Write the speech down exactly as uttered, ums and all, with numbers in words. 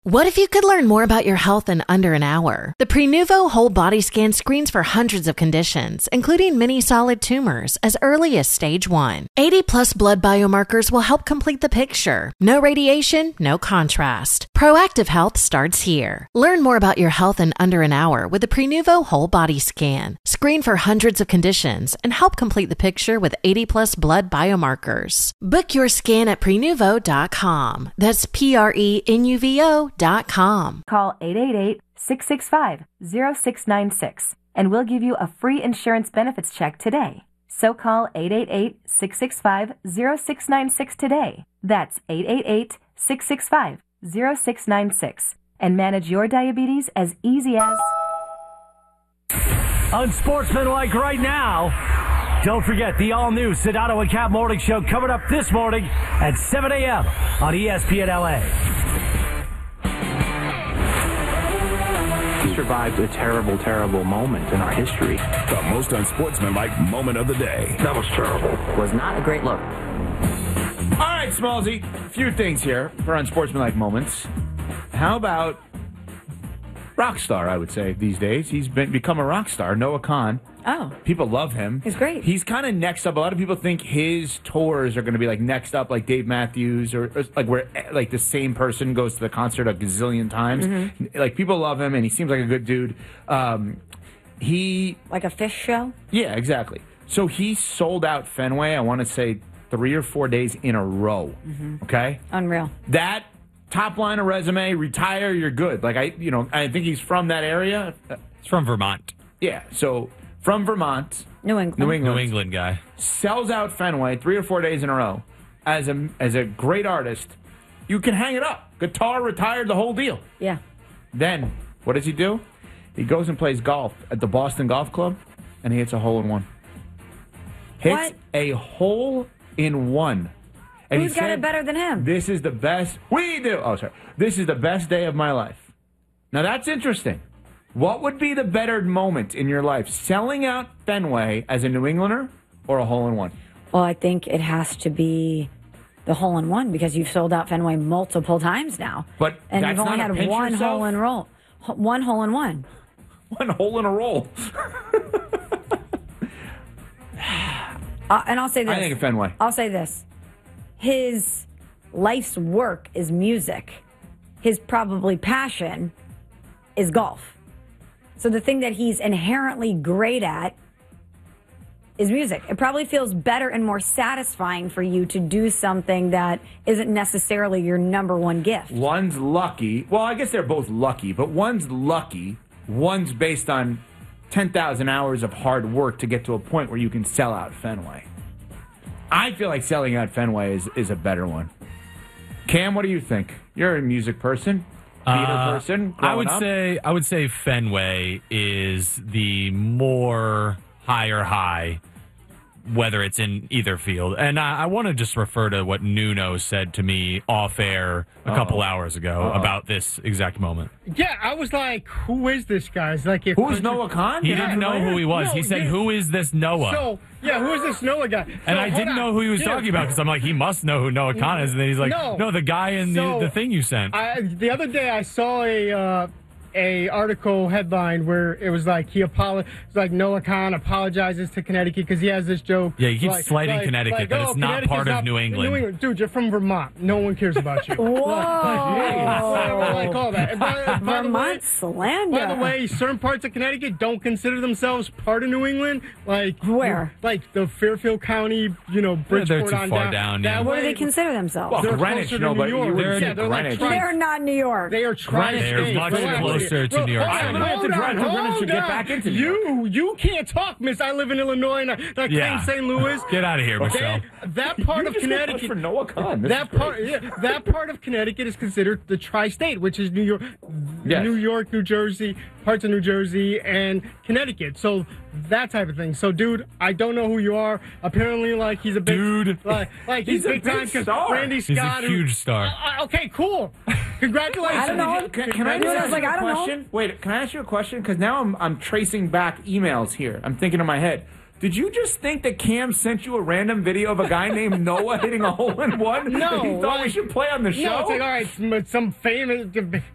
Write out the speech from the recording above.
What if you could learn more about your health in under an hour? The Prenuvo Whole Body Scan screens for hundreds of conditions, including many solid tumors, as early as stage one. eighty plus blood biomarkers will help complete the picture. No radiation, no contrast. Proactive health starts here. Learn more about your health in under an hour with the Prenuvo Whole Body Scan. Screen for hundreds of conditions and help complete the picture with eighty plus blood biomarkers. Book your scan at prenuvo dot com. That's P R E N U V O dot com. Call eight eight eight, six six five, zero six nine six and we'll give you a free insurance benefits check today. So call eight eight eight, six six five, zero six nine six today. That's eight eight eight, six six five, zero six nine six and manage your diabetes as easy as... Unsportsmanlike right now. Don't forget the all-new Sedano and Cap Morning Show coming up this morning at seven a.m. on E S P N L A. We survived a terrible, terrible moment in our history. The most unsportsmanlike moment of the day. That was terrible. Was not a great look. All right, Smallsy, a few things here for unsportsmanlike moments. How about rock star, I would say, these days. He's been become a rock star, Noah Khan. Oh. People love him. He's great. He's kind of next up. A lot of people think his tours are going to be like next up, like Dave Matthews, or, or like where like the same person goes to the concert a gazillion times. Mm-hmm. Like, people love him, and he seems like a good dude. Um, he Like a fish show? Yeah, exactly. So he sold out Fenway, I want to say, three or four days in a row. Mm-hmm. Okay? Unreal. That top line of resume, retire, you're good. Like, I, you know, I think he's from that area. He's from Vermont. Yeah, so from Vermont. New England. New England. New England guy. Sells out Fenway three or four days in a row. As a, as a great artist, you can hang it up. Guitar, retired, the whole deal. Yeah. Then, what does he do? He goes and plays golf at the Boston Golf Club, and he hits a hole-in-one. Hits What? a hole-in-one. And Who's he got said, it better than him? This is the best. We do. Oh, sorry. This is the best day of my life. Now, that's interesting. What would be the better moment in your life? Selling out Fenway as a New Englander or a hole-in-one? Well, I think it has to be the hole-in-one because you've sold out Fenway multiple times now. But and that's you've only not a had pinch one yourself? hole-in-roll. One hole-in-one. One hole in a roll. uh, and I'll say this. I think of Fenway. I'll say this. His life's work is music. His probably passion is golf. So the thing that he's inherently great at is music. It probably feels better and more satisfying for you to do something that isn't necessarily your number one gift. One's lucky. Well, I guess they're both lucky, but one's lucky. One's based on ten thousand hours of hard work to get to a point where you can sell out Fenway. I feel like selling out Fenway is, is a better one. Cam, what do you think? You're a music person, theater Uh, person. I would up. say I would say Fenway is the more higher high, whether it's in either field. And I, I want to just refer to what Nuno said to me off air a Uh-oh. couple hours ago Uh-oh. about this exact moment. Yeah, I was like, who is this guy? It's like, if Who's Noah Khan? He Yeah, didn't know who he was. No, he said, yeah. "Who is this Noah?" So, yeah, who is this Noah guy? and So, I hold didn't on. know who he was Yeah. talking about because I'm like, he must know who Noah Khan is. And then he's like, No. no, the guy in So, the, the thing you sent. I, the other day, I saw a uh, a article headline where it was like he apolog- it's like Noah Khan apologizes to Connecticut because he has this joke. Yeah, he keeps like, slighting like, Connecticut, like, that oh, it's not Connecticut's part of New England. Dude, you're from Vermont. No one cares about you. Whoa. Like, like all that. And by, by the way, Vermont slander. By the way, certain parts of Connecticut don't consider themselves part of New England. Like Where? Like the Fairfield County, you know, Bridgeport too on far down. down, That yeah. What do way- they consider themselves? Well, They're Greenwich, closer to no, New but York. you wouldn't Yeah, say they're like Greenwich. tri- They're not New York. They are tri-state. They're much Relax. closer to New York Hold City. on, You don't have to hold drive on, to Greenwich to hold get on. back into New York. You, you can't talk, miss. I live in Illinois and I, and I Yeah. claim Saint Louis. Get out of here, Okay? Michelle. That part You of just went Connecticut. for Noah Khan. This That is part, great. yeah, that part of Connecticut is considered the tri-state, which is New York, Yes. New York, New Jersey, parts of New Jersey, and Connecticut. So that type of thing. So, dude, I don't know who you are. Apparently, like he's a big Dude. like, like He's he's, a big big time because star. Randy He's a Scott. who- huge star. Uh, uh, okay, cool. Congratulations. I don't know. Can, can I Dude, just I ask was like, you I a don't know. question? Wait, can I ask you a question? Because now I'm I'm tracing back emails here. I'm thinking in my head. Did you just think that Cam sent you a random video of a guy named Noah hitting a hole in one? No, that he thought we like- should play on the show. No, it's like, all right, some, some famous